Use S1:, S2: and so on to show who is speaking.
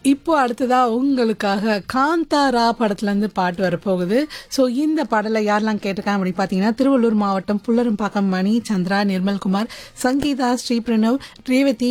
S1: இப்போ அடுத்ததா உங்களுக்காக காந்தாரா படத்துல இருந்து பாட்டு வரப்போகுது. ஸோ இந்த பாடலை யாரெல்லாம் கேட்டிருக்காங்க அப்படின்னு பார்த்தீங்கன்னா, திருவள்ளூர் மாவட்டம் புல்லரும்பாக்கம் மணி, சந்திரா, நிர்மல்குமார், சங்கீதா, ஸ்ரீபிரணவ், ரேவதி,